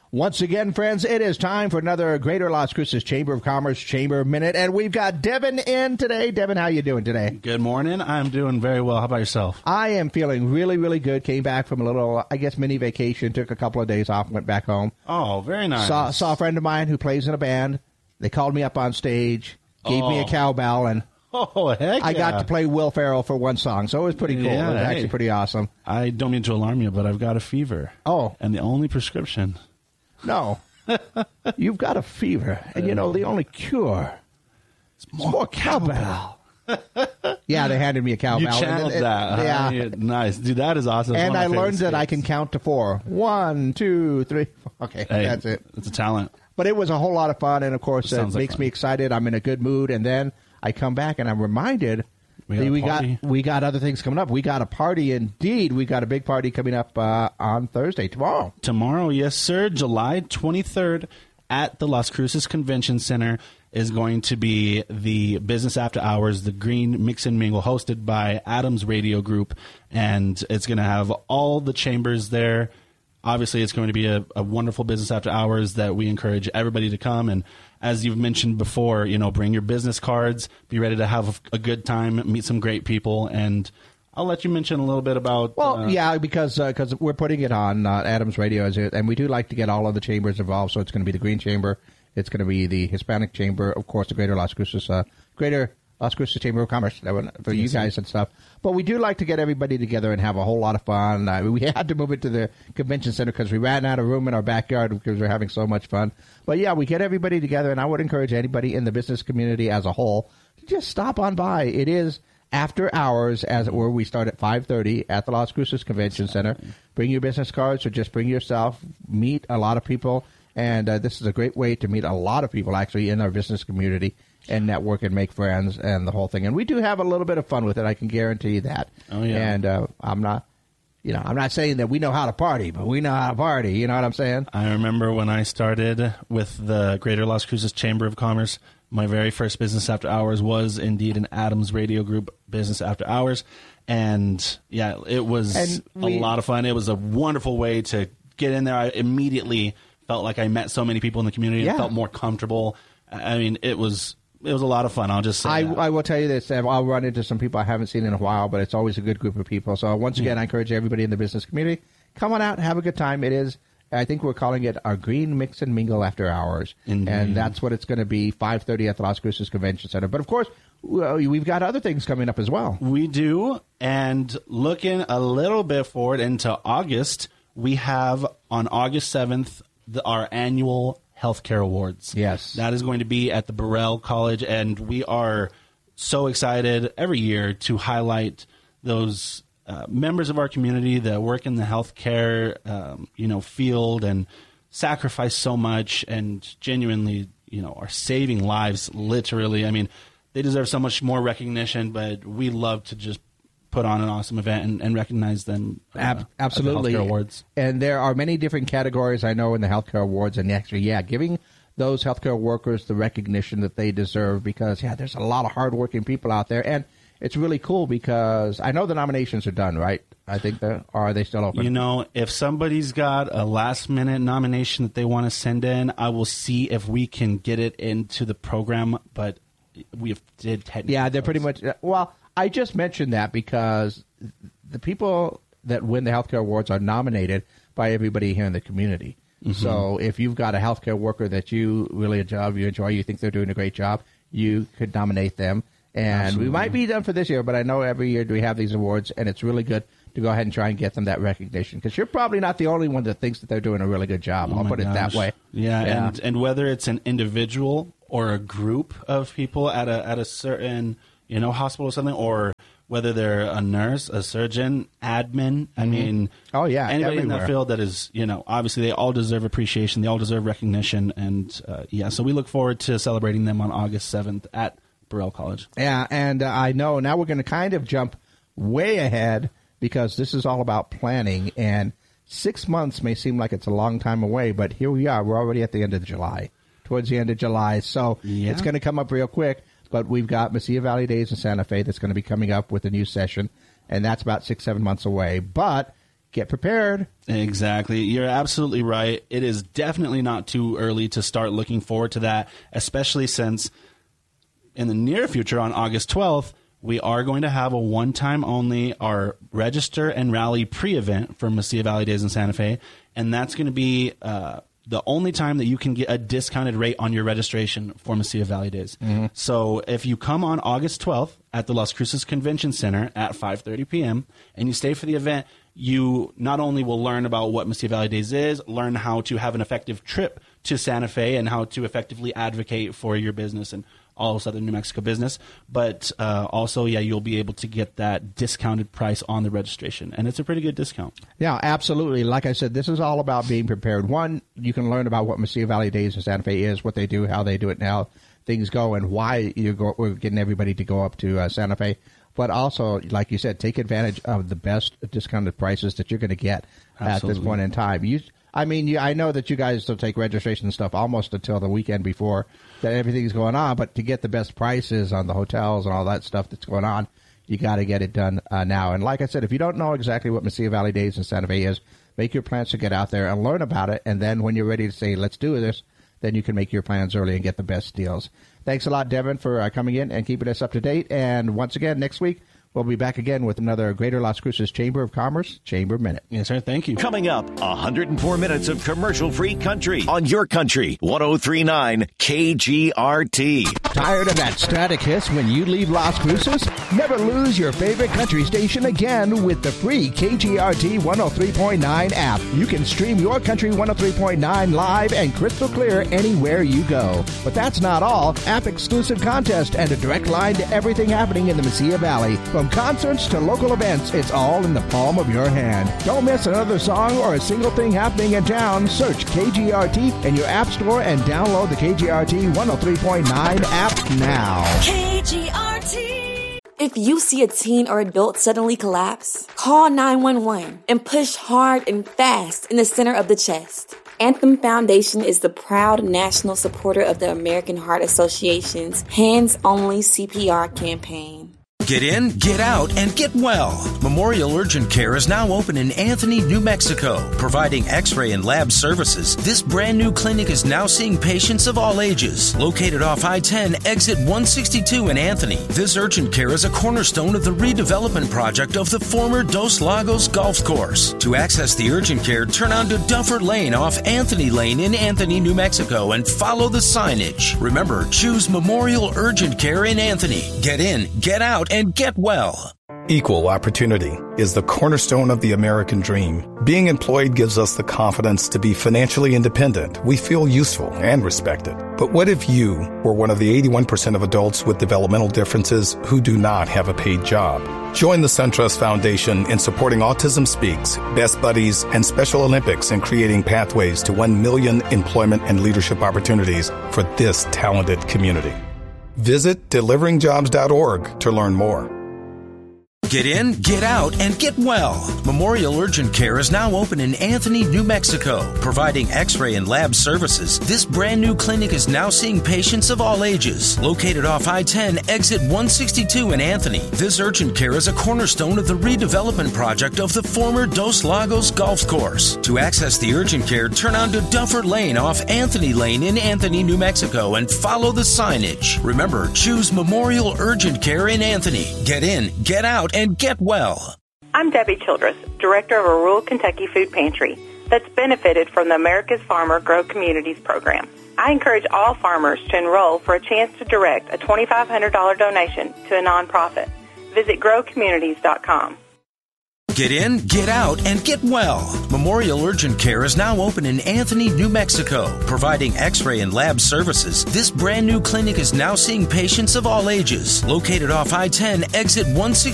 Once again, friends, it is time for another Greater Las Cruces Chamber of Commerce Chamber Minute, and we've got Devin in today. Devin, how you doing today? Good morning. I'm doing very well. How about yourself? I am feeling really, really good. Came back from a little, mini vacation, took a couple of days off, went back home. Oh, very nice. Saw a friend of mine who plays in a band. They called me up on stage, gave me a cowbell, and I got to play Will Ferrell for one song, so it was pretty cool. Yeah, it was actually pretty awesome. I don't mean to alarm you, but I've got a fever. Oh. And the only prescription... No. You've got a fever, and the only cure is more cowbell. Yeah, they handed me a cowbell. You channeled that. Yeah. Nice. Dude, that is awesome. And I learned that I can count to 4. 1, 2, 3. Okay, that's it. It's a talent. But it was a whole lot of fun, and of course, it makes me excited. I'm in a good mood, and then I come back, and I'm reminded we got other things coming up. We got a party indeed. We got a big party coming up on Thursday, tomorrow. Tomorrow, yes, sir. July 23rd at the Las Cruces Convention Center is going to be the Business After Hours, the Green Mix and Mingle, hosted by Adams Radio Group. And it's going to have all the chambers there. Obviously, it's going to be a wonderful Business After Hours that we encourage everybody to come. And as you've mentioned before, bring your business cards, be ready to have a good time, meet some great people. And I'll let you mention a little bit about... because we're putting it on Adams Radio, and we do like to get all of the chambers involved. So it's going to be the Green Chamber. It's going to be the Hispanic Chamber, of course, the Greater Las Cruces Chamber of Commerce for you guys and stuff. But we do like to get everybody together and have a whole lot of fun. We had to move it to the convention center because we ran out of room in our backyard because we're having so much fun. But yeah, we get everybody together, and I would encourage anybody in the business community as a whole to just stop on by. It is after hours, as it were. We start at 5:30 at the Las Cruces Convention Center. Bring your business cards or just bring yourself. Meet a lot of people, and this is a great way to meet a lot of people actually in our business community and network and make friends and the whole thing. And we do have a little bit of fun with it. I can guarantee you that. Oh, yeah. And I'm not saying that we know how to party, but we know how to party. You know what I'm saying? I remember when I started with the Greater Las Cruces Chamber of Commerce, my very first Business After Hours was indeed an Adams Radio Group Business After Hours. And, yeah, it was a lot of fun. It was a wonderful way to get in there. I immediately felt like I met so many people in the community and felt more comfortable. I mean, it was a lot of fun. I'll just say I will tell you this. I'll run into some people I haven't seen in a while, but it's always a good group of people. So once again, I encourage everybody in the business community, come on out and have a good time. It is, I think we're calling it our Green Mix and Mingle After Hours. Indeed. And that's what it's going to be, 5:30 at the Las Cruces Convention Center. But, of course, we've got other things coming up as well. We do. And looking a little bit forward into August, we have on August 7th our annual Healthcare Awards. Yes. That is going to be at the Burrell College, and we are so excited every year to highlight those members of our community that work in the healthcare field and sacrifice so much and genuinely are saving lives, literally. I mean, they deserve so much more recognition, but we love to just put on an awesome event and recognize them. Absolutely. At the Healthcare Awards. And there are many different categories, I know, in the Healthcare Awards. And actually, giving those healthcare workers the recognition that they deserve because, there's a lot of hardworking people out there. And it's really cool because I know the nominations are done, right? I think are they still open? If somebody's got a last-minute nomination that they want to send in, I will see if we can get it into the program. But we did technically. Yeah, they're pretty much I just mentioned that because the people that win the Healthcare Awards are nominated by everybody here in the community. Mm-hmm. So if you've got a healthcare worker that you really enjoy, you think they're doing a great job, you could nominate them. And Absolutely. We might be done for this year, but I know every year we have these awards, and it's really good to go ahead and try and get them that recognition because you're probably not the only one that thinks that they're doing a really good job. I'll put it that way. Yeah. And whether it's an individual or a group of people at a certain hospital or something, or whether they're a nurse, a surgeon, admin. I mean, anybody everywhere. in that field that is, obviously they all deserve appreciation. They all deserve recognition. And, so we look forward to celebrating them on August 7th at Burrell College. Yeah, and I know now we're going to kind of jump way ahead because this is all about planning. And 6 months may seem like it's a long time away, but here we are. We're already at the end of July, towards the end of July. So it's going to come up real quick. But we've got Mesilla Valley Days in Santa Fe that's going to be coming up with a new session, and that's about 6-7 months away. But get prepared. Exactly. You're absolutely right. It is definitely not too early to start looking forward to that, especially since in the near future on August 12th, we are going to have a one-time only, our Register and Rally pre-event for Mesilla Valley Days in Santa Fe, and that's going to be the only time that you can get a discounted rate on your registration for Mesilla Valley Days. Mm-hmm. So if you come on August 12th at the Las Cruces Convention Center at 5:30 p.m. and you stay for the event, you not only will learn about what Mesilla Valley Days is, learn how to have an effective trip to Santa Fe and how to effectively advocate for your business and all of Southern New Mexico business, but also, you'll be able to get that discounted price on the registration, and it's a pretty good discount. Yeah, absolutely. Like I said, this is all about being prepared. One, you can learn about what Mesilla Valley Days in Santa Fe is, what they do, how they do it, and how things go, and why we're getting everybody to go up to Santa Fe. But also, like you said, take advantage of the best discounted prices that you're going to get at this point in time. I know that you guys don't take registration stuff almost until the weekend before that everything's going on, but to get the best prices on the hotels and all that stuff that's going on, you got to get it done now. And like I said, if you don't know exactly what Mesilla Valley Days in Santa Fe is, make your plans to get out there and learn about it. And then when you're ready to say, let's do this, then you can make your plans early and get the best deals. Thanks a lot, Devin, for coming in and keeping us up to date. And once again, next week, we'll be back again with another Greater Las Cruces Chamber of Commerce Chamber Minute. Yes, sir. Thank you. Coming up, 104 minutes of commercial-free country on your country. 103.9 KGRT. Tired of that static hiss when you leave Las Cruces? Never lose your favorite country station again with the free KGRT 103.9 app. You can stream your country 103.9 live and crystal clear anywhere you go. But that's not all. App-exclusive contest and a direct line to everything happening in the Mesilla Valley. From concerts to local events, it's all in the palm of your hand. Don't miss another song or a single thing happening in town. Search KGRT in your app store and download the KGRT 103.9 app now. KGRT. If you see a teen or adult suddenly collapse, call 911 and push hard and fast in the center of the chest. Anthem Foundation is the proud national supporter of the American Heart Association's Hands Only CPR campaign. Get in, get out, and get well. Memorial Urgent Care is now open in Anthony, New Mexico, providing x-ray and lab services. This brand new clinic is now seeing patients of all ages. Located off I-10, exit 162 in Anthony, this urgent care is a cornerstone of the redevelopment project of the former Dos Lagos Golf Course. To access the urgent care, turn onto Duffer Lane off Anthony Lane in Anthony, New Mexico, and follow the signage. Remember, choose Memorial Urgent Care in Anthony. Get in, get out, and get well. Equal opportunity is the cornerstone of the American dream. Being employed gives us the confidence to be financially independent. We feel useful and respected. But what if you were one of the 81% of adults with developmental differences who do not have a paid job? Join the SunTrust Foundation in supporting Autism Speaks, Best Buddies, and Special Olympics in creating pathways to 1 million employment and leadership opportunities for this talented community. Visit deliveringjobs.org to learn more. Get in, get out, and get well. Memorial Urgent Care is now open in Anthony, New Mexico, providing x-ray and lab services. This brand new clinic is now seeing patients of all ages. Located off I-10, exit 162 in Anthony, this urgent care is a cornerstone of the redevelopment project of the former Dos Lagos Golf Course. To access the urgent care, turn onto Duffer Lane off Anthony Lane in Anthony, New Mexico, and follow the signage. Remember, choose Memorial Urgent Care in Anthony. Get in, get out, and get well. I'm Debbie Childress, director of a rural Kentucky food pantry that's benefited from the America's Farmer Grow Communities program. I encourage all farmers to enroll for a chance to direct a $2,500 donation to a nonprofit. Visit growcommunities.com. Get in, get out, and get well. Memorial Urgent Care is now open in Anthony, New Mexico, providing x-ray and lab services. This brand new clinic is now seeing patients of all ages. Located off I-10, exit 162